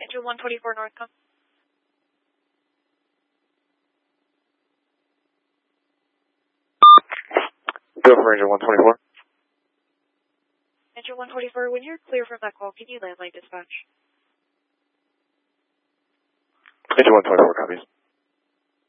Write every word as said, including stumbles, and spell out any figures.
Engine one twenty-four North, come. Go for engine one twenty-four. Engine one twenty-four, when you're clear from that call, can you land light dispatch? Engine one twenty-four copies.